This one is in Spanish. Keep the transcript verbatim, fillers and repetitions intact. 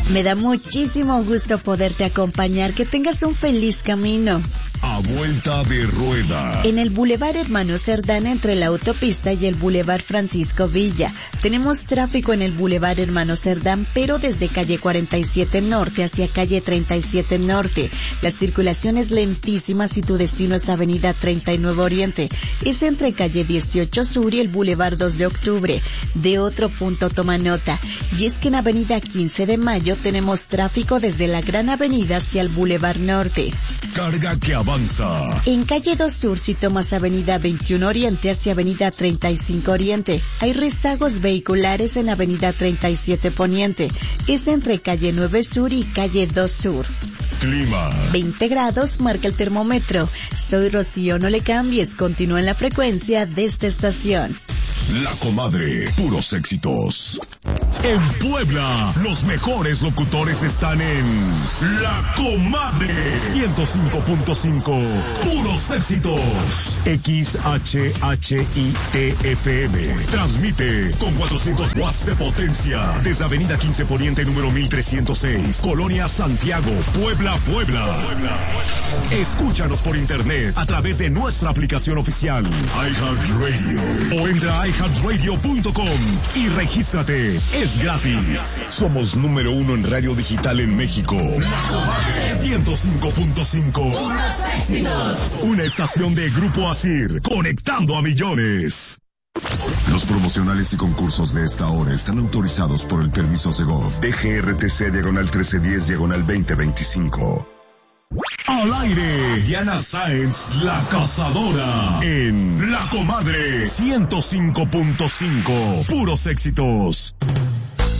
Me da muchísimo gusto poderte acompañar. Que tengas un feliz camino. A vuelta de rueda. En el Boulevard Hermano Cerdán, entre la autopista y el Boulevard Francisco Villa. Tenemos tráfico en el Boulevard Hermano Cerdán, pero desde calle cuarenta y siete Norte hacia calle treinta y siete Norte. La circulación es lentísima si tu destino es avenida treinta y nueve Oriente. Es entre calle dieciocho Sur y el Boulevard dos de Octubre. De otro punto toma nota. Y es que en avenida quince de Mayo tenemos tráfico desde la Gran Avenida hacia el Boulevard Norte. Carga que avanza. En calle dos Sur, si tomas avenida veintiuno Oriente hacia avenida treinta y cinco Oriente, hay rezagos vehiculares en avenida treinta y siete Poniente. Es entre calle nueve Sur y calle dos Sur. Clima. veinte grados marca el termómetro. Soy Rocío, no le cambies, continúa en la frecuencia de esta estación. La Comadre, puros éxitos. En Puebla, los mejores locutores están en La Comadre ciento cinco punto cinco, puros éxitos. X H H I T F M transmite con cuatrocientos watts de potencia desde avenida quince Poniente número mil trescientos seis, Colonia Santiago, Puebla, Puebla. Escúchanos por internet a través de nuestra aplicación oficial iHeartRadio o entra a i heart radio punto com y regístrate. Es gratis. Somos número uno en radio digital en México. ciento cinco punto cinco. Una estación de Grupo Asir, conectando a millones. Los promocionales y concursos de esta hora están autorizados por el permiso Segov D G R T C diagonal trece diez diagonal veinte veinticinco. Al aire, Diana Sáenz, la cazadora, en La Comadre ciento cinco punto cinco, puros éxitos.